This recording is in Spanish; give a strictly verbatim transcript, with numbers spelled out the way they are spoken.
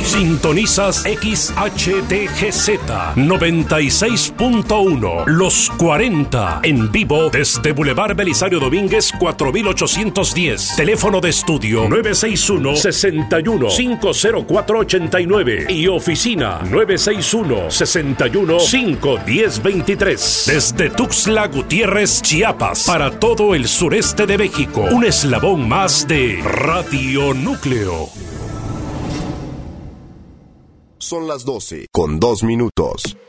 Sintonizas X H D G Z noventa y seis punto uno, Los cuarenta, en vivo desde Boulevard Belisario Domínguez cuatro mil ochocientos diez. Teléfono de estudio nueve seis uno, seis uno, cinco cero cuatro ocho nueve y oficina nueve seis uno, seis uno, cinco uno cero dos tres. Desde Tuxtla Gutiérrez, Chiapas, para todo el sureste de México, un eslabón más de Radio Núcleo. Son las doce con dos minutos.